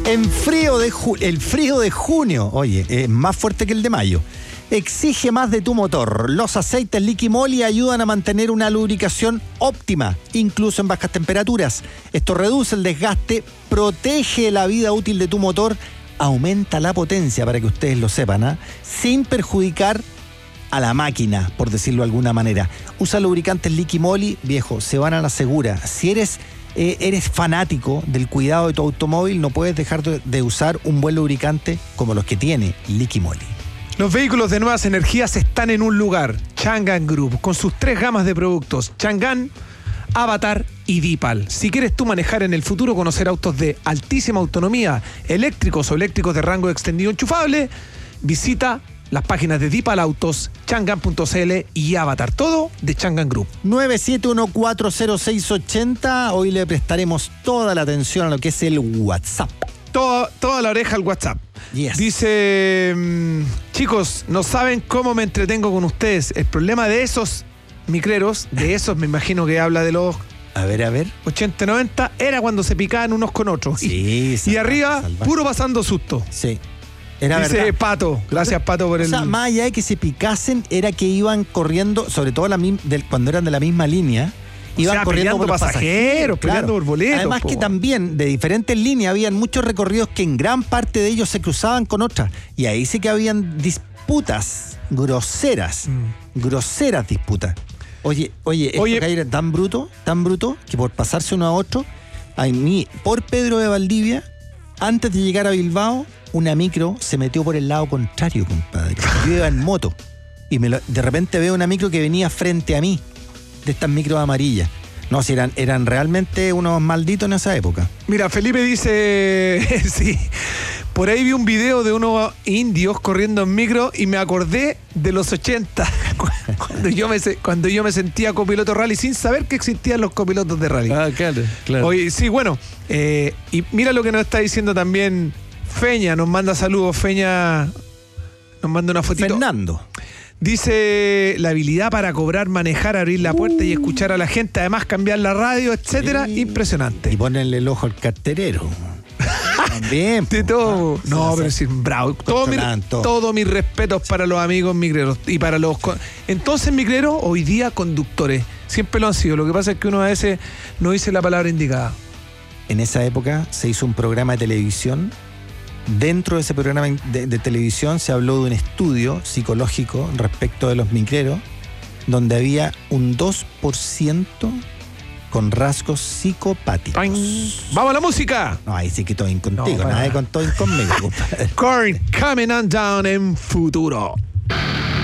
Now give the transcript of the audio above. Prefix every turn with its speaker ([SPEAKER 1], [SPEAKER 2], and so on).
[SPEAKER 1] el frío de junio, oye, es más fuerte que el de mayo. Exige más de tu motor. Los aceites Liqui-Moly ayudan a mantener una lubricación óptima, incluso en bajas temperaturas. Esto reduce el desgaste, protege la vida útil de tu motor, aumenta la potencia, para que ustedes lo sepan, sin perjudicar a la máquina, por decirlo de alguna manera. Usa lubricantes Liqui-Moly, viejo, se van a la segura. Si eres fanático del cuidado de tu automóvil, no puedes dejar de usar un buen lubricante como los que tiene Liqui-Moly.
[SPEAKER 2] Los vehículos de nuevas energías están en un lugar, Changan Group, con sus 3 gamas de productos, Changan, Avatar y Deepal. Si quieres tú manejar en el futuro, conocer autos de altísima autonomía, eléctricos o eléctricos de rango extendido enchufable, visita las páginas de Deepal Autos, changan.cl y Avatar, todo de Changan Group.
[SPEAKER 1] 971400680, hoy le prestaremos toda la atención a lo que es el WhatsApp.
[SPEAKER 2] Toda la oreja al WhatsApp.
[SPEAKER 1] Yes.
[SPEAKER 2] Dice, chicos, no saben cómo me entretengo con ustedes. El problema de esos micreros, de esos me imagino que habla de los...
[SPEAKER 1] A ver.
[SPEAKER 2] 80, 90, era cuando se picaban unos con otros.
[SPEAKER 1] Sí,
[SPEAKER 2] y arriba, puro pasando susto.
[SPEAKER 1] Sí. Era
[SPEAKER 2] dice
[SPEAKER 1] verdad.
[SPEAKER 2] Pato, gracias Pato por el...
[SPEAKER 1] O sea, más allá de que se picasen, era que iban corriendo, sobre todo cuando eran de la misma línea, iban corriendo por los pasajeros,
[SPEAKER 2] peleando por boletos.
[SPEAKER 1] Además que también de diferentes líneas habían muchos recorridos que en gran parte de ellos se cruzaban con otras. Y ahí sí que habían disputas groseras, groseras disputas. Oye, esto era tan bruto, que por pasarse uno a otro, por Pedro de Valdivia, antes de llegar a Bilbao, una micro se metió por el lado contrario, compadre. Yo iba en moto y de repente veo una micro que venía frente a mí, de estas micros amarillas. No, si eran realmente unos malditos en esa época.
[SPEAKER 2] Mira, Felipe dice, sí, por ahí vi un video de unos indios corriendo en micro y me acordé de los 80, cuando yo me sentía copiloto rally sin saber que existían los copilotos de rally.
[SPEAKER 1] Ah, claro.
[SPEAKER 2] Oye, sí, bueno, y mira lo que nos está diciendo también Feña, nos manda saludos, Feña nos manda una fotito.
[SPEAKER 1] Fernando.
[SPEAKER 2] Dice, la habilidad para cobrar, manejar, abrir la puerta y escuchar a la gente, además cambiar la radio, etcétera, impresionante.
[SPEAKER 1] Y ponerle el ojo al carterero. También.
[SPEAKER 2] De todo. No, pero sí, bravo. Todos mis respetos para los amigos micreros y para los... Entonces micreros, hoy día conductores. Siempre lo han sido. Lo que pasa es que uno a veces no dice la palabra indicada.
[SPEAKER 1] En esa época se hizo un programa de televisión. Dentro de ese programa de televisión se habló de un estudio psicológico respecto de los micreros, donde había un 2% con rasgos psicopáticos.
[SPEAKER 2] ¡Vamos a la música!
[SPEAKER 1] No, ahí sí que todo contigo, nada de con todo conmigo, compadre.
[SPEAKER 2] Korn, Coming On Down en futuro.